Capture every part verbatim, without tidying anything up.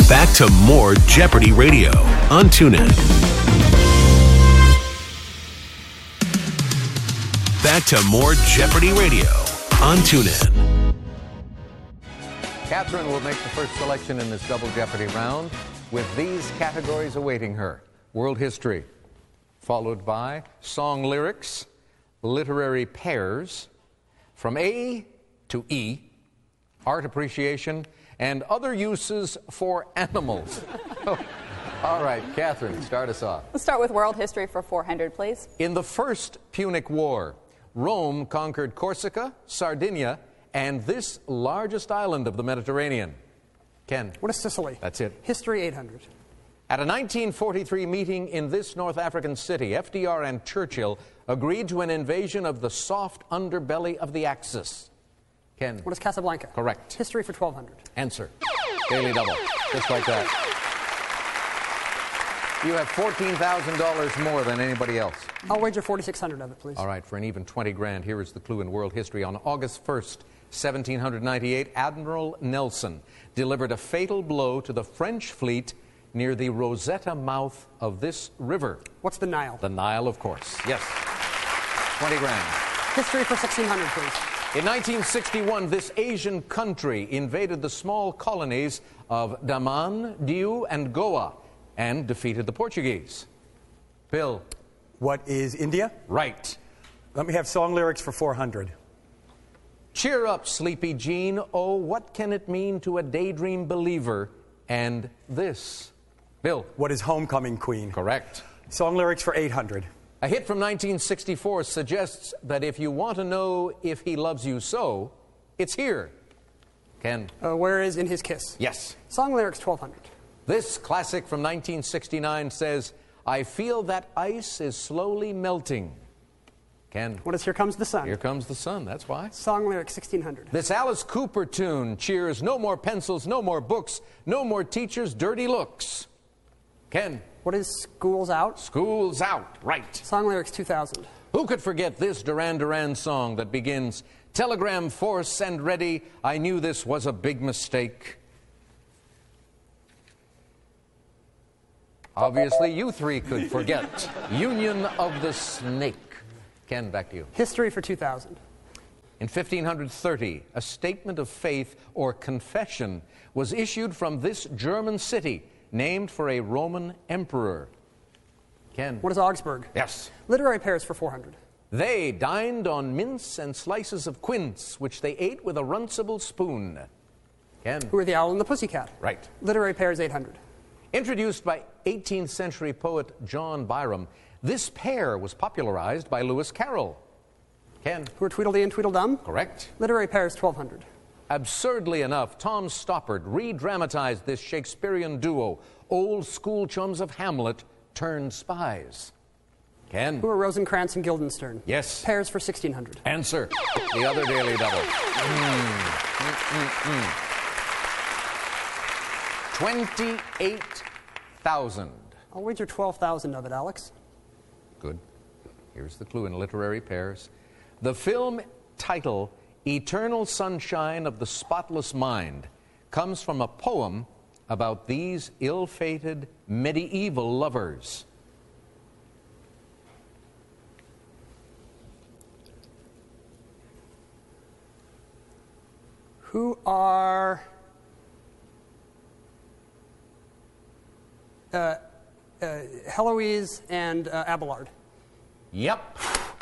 Back to more Jeopardy Radio on TuneIn. Back to more Jeopardy Radio on TuneIn. Catherine will make the first selection in this double Jeopardy round with these categories awaiting her. World history, followed by song lyrics, literary pairs, from A to E, art appreciation, and other uses for animals. All right, Catherine, start us off. Let's start with world history for four hundred, please. In the First Punic War, Rome conquered Corsica, Sardinia, and this largest island of the Mediterranean. Ken. What is Sicily? That's it. History eight hundred. At a nineteen forty-three meeting in this North African city, F D R and Churchill agreed to an invasion of the soft underbelly of the Axis. Ken. What is Casablanca? Correct. History for twelve hundred. Answer. Daily double. Just like that. You have fourteen thousand dollars more than anybody else. I'll wager forty-six hundred of it, please. All right, for an even twenty grand, here is the clue in world history. On August first, seventeen ninety-eight, Admiral Nelson delivered a fatal blow to the French fleet near the Rosetta mouth of this river. What's the Nile? The Nile, of course. Yes. twenty grand. History for sixteen hundred, please. In nineteen sixty-one, this Asian country invaded the small colonies of Daman, Diu, and Goa and defeated the Portuguese. Bill. What is India? Right. Let me have song lyrics for four hundred. Cheer up, Sleepy Jean. Oh, what can it mean to a daydream believer? And this. Bill. What is Homecoming Queen? Correct. Song lyrics for eight hundred. A hit from nineteen sixty-four suggests that if you want to know if he loves you so, it's here. Ken. Uh, where is In His Kiss? Yes. Song lyrics twelve hundred. This classic from nineteen sixty-nine says, I feel that ice is slowly melting. Ken. What is Here Comes the Sun? Here Comes the Sun, that's why. Song lyrics sixteen hundred. This Alice Cooper tune cheers no more pencils, no more books, no more teachers' dirty looks. Ken. What is School's Out? School's Out, right. Song lyrics two thousand. Who could forget this Duran Duran song that begins, Telegram force and ready, I knew this was a big mistake. Obviously, you three could forget Union of the Snake. Ken, back to you. History for two thousand. In fifteen thirty, a statement of faith or confession was issued from this German city named for a Roman emperor. Ken. What is Augsburg? Yes. Literary pairs for four hundred. They dined on mince and slices of quince, which they ate with a runcible spoon. Ken. Who are the Owl and the Pussycat? Right. Literary pairs eight hundred. Introduced by eighteenth century poet John Byrom, this pair was popularized by Lewis Carroll. Ken. Who are Tweedledee and Tweedledum? Correct. Literary pairs twelve hundred. Absurdly enough, Tom Stoppard re-dramatized this Shakespearean duo, old school chums of Hamlet turned spies. Ken. Who are Rosencrantz and Guildenstern? Yes. Pairs for sixteen hundred. Answer. The other daily double. Mm. Mm, mm, mm. twenty-eight thousand. I'll wager twelve thousand of it, Alex. Good. Here's the clue in literary pairs. The film title, Eternal Sunshine of the Spotless Mind, comes from a poem about these ill-fated medieval lovers. Who are uh, uh, Heloise and uh, Abelard? Yep.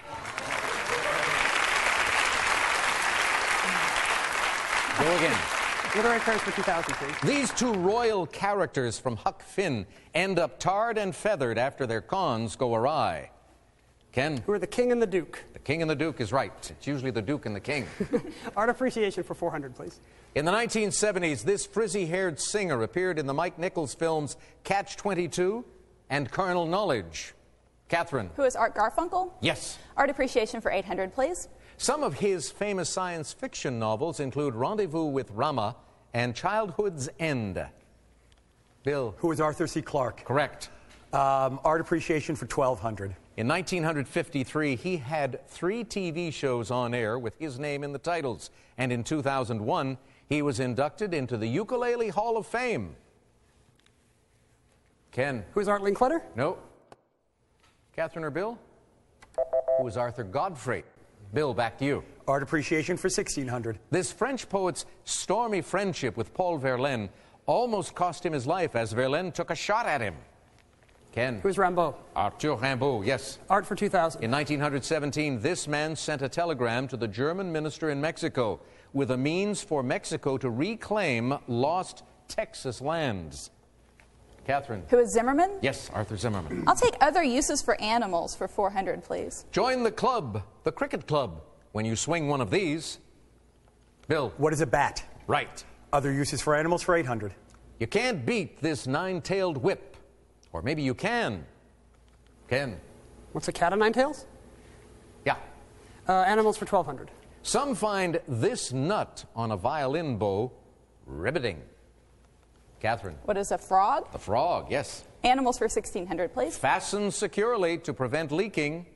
Go again. Literary pairs for two thousand, please. These two royal characters from Huck Finn end up tarred and feathered after their cons go awry. Ken? Who are the King and the Duke? The King and the Duke is right. It's usually the Duke and the King. Art appreciation for four hundred, please. In the nineteen seventies, this frizzy-haired singer appeared in the Mike Nichols films Catch twenty-two and Carnal Knowledge. Catherine. Who is Art Garfunkel? Yes. Art appreciation for eight hundred, please. Some of his famous science fiction novels include Rendezvous with Rama and Childhood's End. Bill. Who is Arthur C. Clarke? Correct. Um, art appreciation for twelve hundred. In nineteen fifty-three, he had three T V shows on air with his name in the titles. And in two thousand one, he was inducted into the Ukulele Hall of Fame. Ken. Who is Art Linkletter? No. Catherine or Bill? Who is Arthur Godfrey? Bill, back to you. Art appreciation for sixteen hundred. This French poet's stormy friendship with Paul Verlaine almost cost him his life as Verlaine took a shot at him. Ken. Who is Rimbaud? Arthur Rimbaud, yes. Art for two thousand. In nineteen seventeen, this man sent a telegram to the German minister in Mexico with a means for Mexico to reclaim lost Texas lands. Catherine. Who is Zimmerman? Yes, Arthur Zimmerman. I'll take other uses for animals for four hundred, please. Join the club, the cricket club, when you swing one of these. Bill. What is a bat? Right. Other uses for animals for eight hundred. You can't beat this nine-tailed whip. Or maybe you can. Ken. What's a cat of nine tails? Yeah. Uh, animals for twelve hundred. Some find this nut on a violin bow riveting. Catherine. What is a frog? The frog, yes. Animals for sixteen hundred, please. Fastened securely to prevent leaking.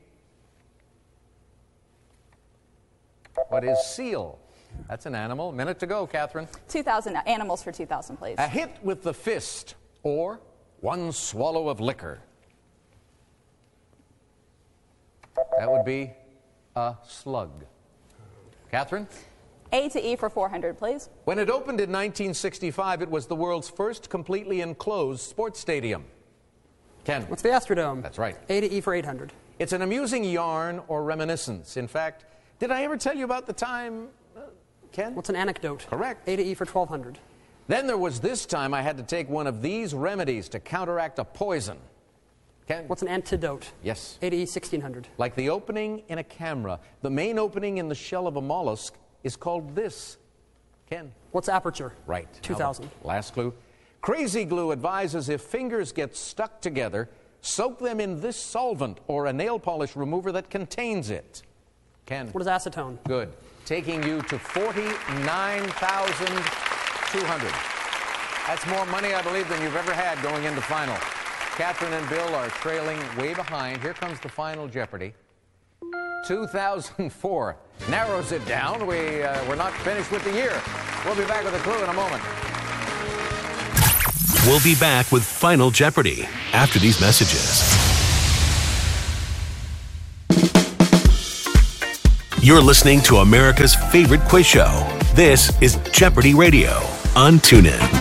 What is seal? That's an animal. Minute to go, Catherine. two thousand. Animals for two thousand, please. A hit with the fist or one swallow of liquor. That would be a slug. Catherine? A to E for four hundred, please. When it opened in nineteen sixty-five, it was the world's first completely enclosed sports stadium. Ken? What's the Astrodome? That's right. A to E for eight hundred. It's an amusing yarn or reminiscence. In fact, did I ever tell you about the time, uh, Ken? What's an anecdote? Correct. A to E for twelve hundred. Then there was this time I had to take one of these remedies to counteract a poison. Ken? What's an antidote? Yes. A to E sixteen hundred. Like the opening in a camera, the main opening in the shell of a mollusk is called this. Ken? What's aperture? Right. two thousand. Last clue. Crazy Glue advises if fingers get stuck together, soak them in this solvent or a nail polish remover that contains it. Ken? What is acetone? Good. Taking you to forty-nine thousand two hundred. That's more money, I believe, than you've ever had going into final. Catherine and Bill are trailing way behind. Here comes the final Jeopardy. two thousand four narrows it down. We, uh, we're not finished with the year. We'll be back with a clue in a moment. We'll be back with Final Jeopardy after these messages. You're listening to America's favorite quiz show. This is Jeopardy Radio on TuneIn.